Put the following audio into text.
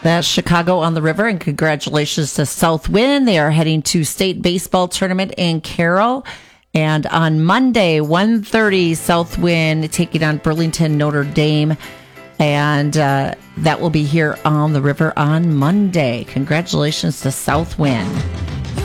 That's Chicago on the River, and congratulations to Southwind. They are heading to state baseball tournament in Carroll. And on Monday, 1:30, Southwind taking on Burlington Notre Dame. And that will be here on the river on Monday. Congratulations to Southwind.